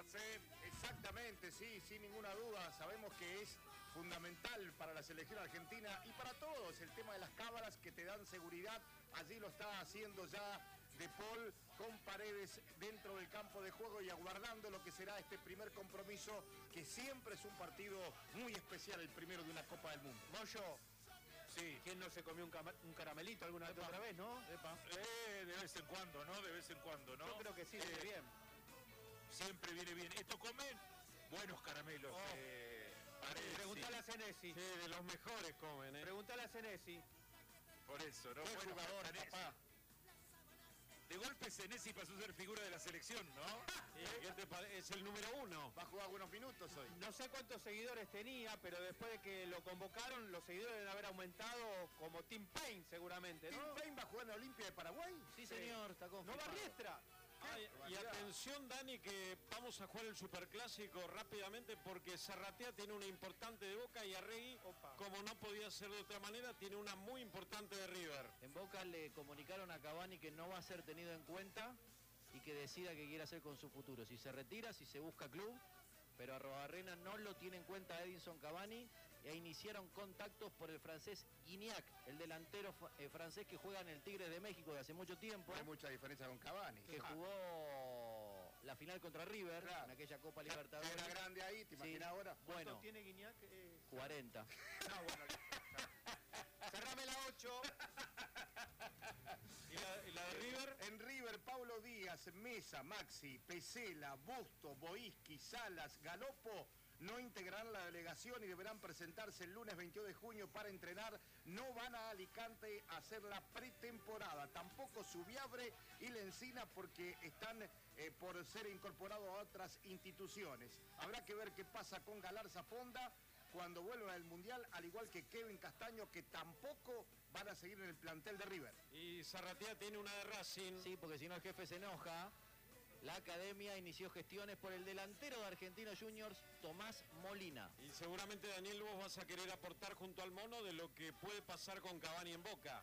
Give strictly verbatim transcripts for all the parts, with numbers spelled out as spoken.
cábalas, ¿eh? Exactamente, sí, sin ninguna duda. Sabemos que es fundamental para la selección argentina y para todos el tema de las cábalas que te dan seguridad. Allí lo está haciendo ya De Paul con Paredes dentro del campo de juego y aguardando lo que será este primer compromiso, que siempre es un partido muy especial, el primero de una Copa del Mundo. Moyo, Sí. ¿quién no se comió un, cama- un caramelito alguna Epa. otra vez, no? Epa. Eh, de vez en cuando, ¿no? De vez en cuando, ¿no? Yo creo que sí, Eh, viene bien. Siempre viene bien. Esto comen buenos caramelos. Oh. Eh, Paredes, Preguntale sí. a Senesi. Sí, de los mejores comen, ¿eh? Preguntale a Senesi. Por eso, ¿no? Qué Buenos jugador, Senesi. papá. De golpe Senesi pasó a ser figura de la selección, ¿no? ¿Y qué te pare- Es el número uno. Va a jugar buenos minutos hoy. No sé cuántos seguidores tenía, pero después de que lo convocaron, los seguidores deben haber aumentado como Tim Payne seguramente, ¿Tim ¿no? Payne va a jugar en la Olimpia de Paraguay? Sí, señor, está ¿No confirmado. va Riestra? Ay, y atención, Dani, que vamos a jugar el Superclásico rápidamente porque Zarratea tiene una importante de Boca y Arregui, Opa. como no podía ser de otra manera, tiene una muy importante de River. En Boca le comunicaron a Cavani que no va a ser tenido en cuenta y que decida qué quiere hacer con su futuro. Si se retira, si se busca club, pero Arrobarrena no lo tiene en cuenta a Edinson Cavani e iniciaron contactos por el francés Guignac, el delantero fa- eh, francés que juega en el Tigres de México de hace mucho tiempo, No hay mucha diferencia con Cavani. que jugó la final contra River Claro. en aquella Copa Ya Libertadores. era grande ahí, ¿te Sí. imaginas ahora? ¿Cuánto Bueno, tiene Guiñac? Eh, cuarenta. No, bueno, listo. Cerrame la ocho. ¿Y la, y la de River? En River, Paulo Díaz, Mesa, Maxi, Pesela, Busto, Boiski, Salas, Galopo no integrarán la delegación y deberán presentarse el lunes veintidós de junio para entrenar. No van a Alicante a hacer la pretemporada. Tampoco Subiabre y Lencina porque están eh, por ser incorporados a otras instituciones. Habrá que ver qué pasa con Galarza Fonda cuando vuelvan al Mundial, al igual que Kevin Castaño, que tampoco van a seguir en el plantel de River. Y Zarratea tiene una de Racing. Sí, porque si no el jefe se enoja. La academia inició gestiones por el delantero de Argentinos Juniors, Tomás Molina. Y seguramente, Daniel, vos vas a querer aportar junto al Mono de lo que puede pasar con Cavani en Boca.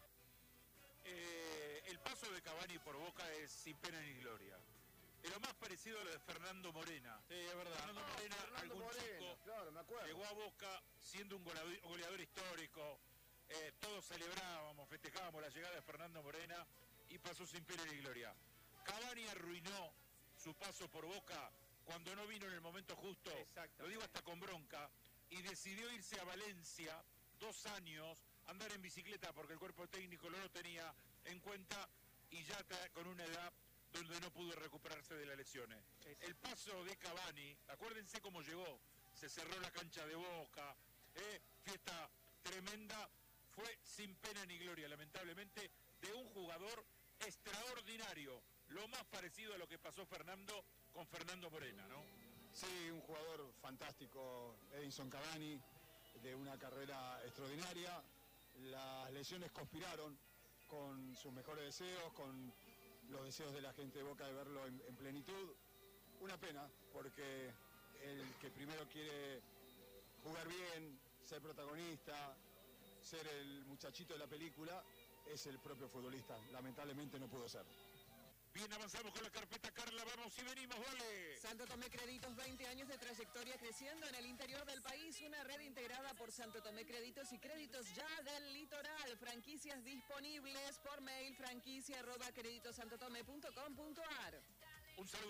Eh, el paso de Cavani por Boca es sin pena ni gloria. Es lo más parecido a lo de Fernando Morena. Sí, es verdad. Fernando Morena, Fernando algún Moreno, chico, claro, me acuerdo. llegó a Boca siendo un goleador, goleador histórico. Eh, todos celebrábamos, festejábamos la llegada de Fernando Morena y pasó sin pena ni gloria. Cavani arruinó su paso por Boca cuando no vino en el momento justo, Exactamente. lo digo hasta con bronca, y decidió irse a Valencia dos años, andar en bicicleta porque el cuerpo técnico no lo tenía en cuenta y ya está con una edad donde no pudo recuperarse de las lesiones. Exacto. El paso de Cavani, acuérdense cómo llegó, se cerró la cancha de Boca, eh, fiesta tremenda, fue sin pena ni gloria, lamentablemente, de un jugador extraordinario, lo más parecido a lo que pasó Fernando con Fernando Morena, ¿no? Sí, un jugador fantástico, Edinson Cavani, de una carrera extraordinaria. Las lesiones conspiraron con sus mejores deseos, con los deseos de la gente de Boca de verlo en, en plenitud. Una pena, porque el que primero quiere jugar bien, ser protagonista, ser el muchachito de la película, es el propio futbolista. Lamentablemente no pudo ser. Bien, avanzamos con la carpeta, Carla, vamos y venimos, dale. Santo Tomé Créditos, veinte años de trayectoria creciendo en el interior del país, una red integrada por Santo Tomé Créditos y Créditos Ya del Litoral, franquicias disponibles por mail franquicia arroba créditosantotome punto com punto ar. Un saludo.